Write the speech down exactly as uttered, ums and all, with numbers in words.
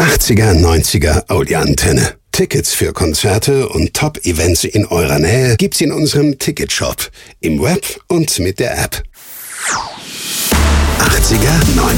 achtziger, neunziger Audioantenne. Tickets für Konzerte und Top-Events in eurer Nähe gibt's in unserem Ticketshop, im Web und mit der App. achtziger, neunziger